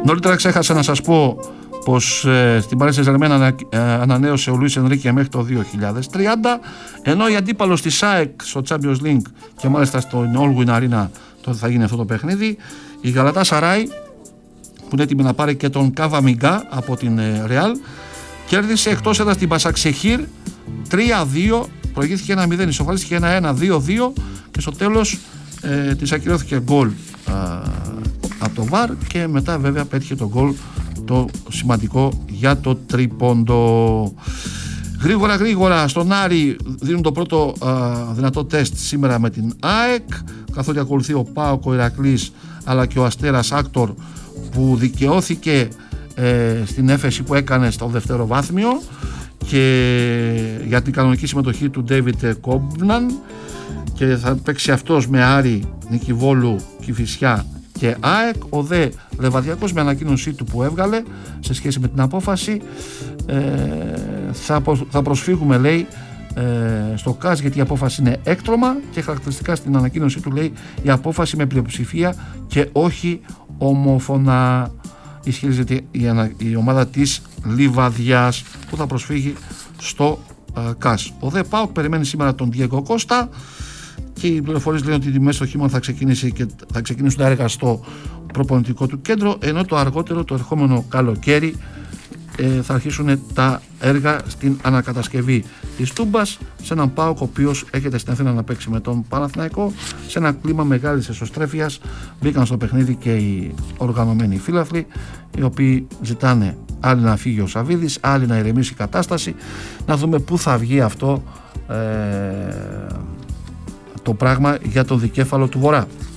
Νωρίτερα ξέχασα να σας πω πως στην Paris Saint-Germain ανανέωσε ο Λουίς Ενρίκε μέχρι το 2030, ενώ η αντίπαλος της ΑΕΚ στο Champions League και μάλιστα στο All Win Arena τότε θα γίνει αυτό το παιχνίδι, η Galatasaray, που είναι έτοιμη να πάρει και τον Καβαμιγκά από την Real, κέρδισε εκτός έδρας την Μπασαξεχίρ 3-2, προηγήθηκε 1-0, ισοφαρίστηκε 1-1, 2-2 και στο τέλος της ακυρώθηκε γκολ από το VAR και μετά βέβαια πέτυχε το γκολ το σημαντικό για το τρίποντο. Γρήγορα στον Άρη δίνουν το πρώτο δυνατό τεστ σήμερα με την ΑΕΚ, καθότι ακολουθεί ο ΠΑΟΚ, ο Ηρακλής αλλά και ο Αστέρας Άκτορ, που δικαιώθηκε στην έφεση που έκανε στο δευτεροβάθμιο και για την κανονική συμμετοχή του David Κόμπναν, και θα παίξει αυτός με Άρη, Νικηβόλου, Κηφισιά και ΑΕΚ. Ο δε Λεβαδιακός, με ανακοίνωσή του που έβγαλε σε σχέση με την απόφαση, θα προσφύγουμε, λέει, στο ΚΑΣ, γιατί η απόφαση είναι έκτρωμα και χαρακτηριστικά στην ανακοίνωσή του λέει η απόφαση με πλειοψηφία και όχι ομόφωνα. Ισχυρίζεται η ομάδα της Λιβαδιάς που θα προσφύγει στο ΚΑΣ. Ο ΔΕ ΠΑΟΚ περιμένει σήμερα τον Διέγκο Κώστα και οι πληροφορίες λένε ότι μέσα στο χειμώνα θα ξεκινήσουν τα έργα στο προπονητικό του κέντρο, ενώ το αργότερο, το ερχόμενο καλοκαίρι, θα αρχίσουν τα έργα στην ανακατασκευή της Τούμπας, σε έναν ΠΑΟΚ ο οποίος έρχεται στην Αθήνα να παίξει με τον Παναθηναϊκό σε ένα κλίμα μεγάλης εσωστρέφειας. Μπήκαν στο παιχνίδι και οι οργανωμένοι φύλαθλοι, οι οποίοι ζητάνε άλλοι να φύγει ο Σαββίδης, άλλοι να ηρεμήσει η κατάσταση, να δούμε πού θα βγει αυτό το πράγμα για τον δικέφαλο του Βορρά.